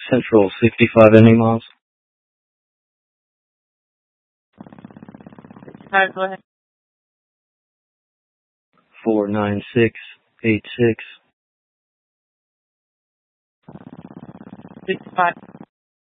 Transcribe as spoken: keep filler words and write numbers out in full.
Central sixty-five ending miles. Alright, go ahead. Four nine six eight six. Six five.